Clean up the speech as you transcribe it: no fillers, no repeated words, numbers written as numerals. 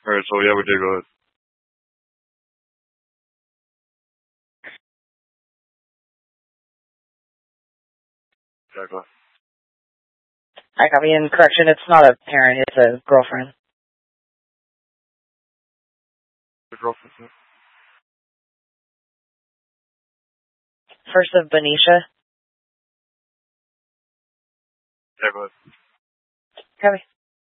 Alright, so yeah, we did go ahead. Yeah, go ahead. I copy. In correction, it's not a parent, it's a girlfriend. The girlfriend's name? First of Benicia. Yeah, go ahead. Copy.